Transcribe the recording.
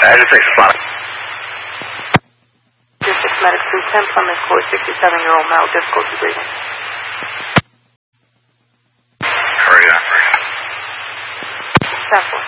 Just 6 o'clock. 6 medic 210, Plymouth Court, 67-year-old male, difficulty breathing. Hurry up. 10-4.